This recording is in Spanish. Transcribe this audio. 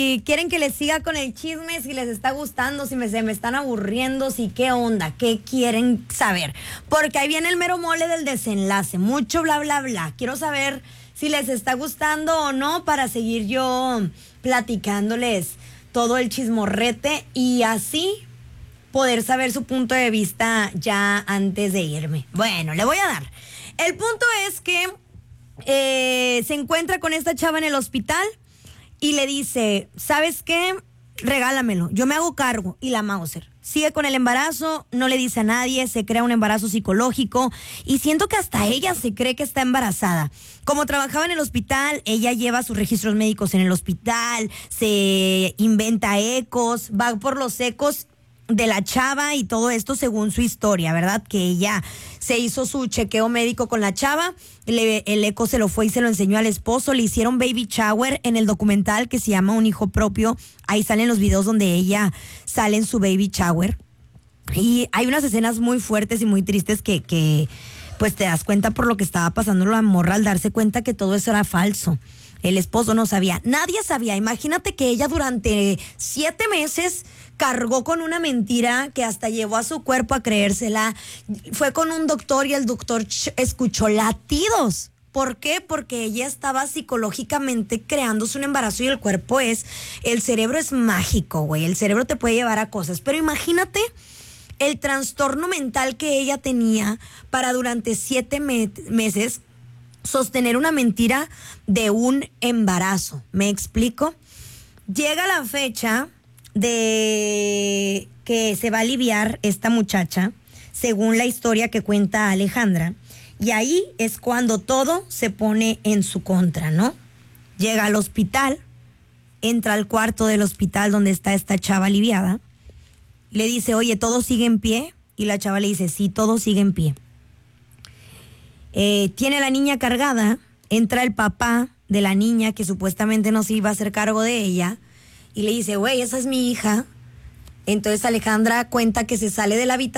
si quieren que les siga con el chisme, si les está gustando, si se me están aburriendo, si qué onda, qué quieren saber. Porque ahí viene el mero mole del desenlace, mucho bla, bla, bla. Quiero saber si les está gustando o no para seguir yo platicándoles todo el chismorrete y así poder saber su punto de vista ya antes de irme. Bueno, le voy a dar. El punto es que se encuentra con esta chava en el hospital y le dice, ¿sabes qué? Regálamelo, yo me hago cargo. Y la Mauser sigue con el embarazo, no le dice a nadie, se crea un embarazo psicológico y siento que hasta ella se cree que está embarazada. Como trabajaba en el hospital, ella lleva sus registros médicos en el hospital, se inventa ecos, va por los ecos de la chava y todo esto según su historia, ¿verdad? Que ella se hizo su chequeo médico con la chava, el eco se lo fue y se lo enseñó al esposo, le hicieron baby shower en el documental que se llama Un hijo propio, ahí salen los videos donde ella sale en su baby shower y hay unas escenas muy fuertes y muy tristes que pues te das cuenta por lo que estaba pasando la morra al darse cuenta que todo eso era falso. El esposo no sabía, nadie sabía. Imagínate que ella durante 7 meses cargó con una mentira que hasta llevó a su cuerpo a creérsela. Fue con un doctor y el doctor escuchó latidos. ¿Por qué? Porque ella estaba psicológicamente creándose un embarazo y el cerebro es mágico, güey. El cerebro te puede llevar a cosas. Pero imagínate el trastorno mental que ella tenía para durante 7 meses sostener una mentira de un embarazo. ¿Me explico? Llega la fecha de que se va a aliviar esta muchacha, según la historia que cuenta Alejandra, y ahí es cuando todo se pone en su contra, ¿no? Llega al hospital, entra al cuarto del hospital donde está esta chava aliviada, le dice, oye, ¿todo sigue en pie? Y la chava le dice, sí, todo sigue en pie. Tiene a la niña cargada, entra el papá de la niña que supuestamente no se iba a hacer cargo de ella y le dice, güey, esa es mi hija. Entonces Alejandra cuenta que se sale de la habitación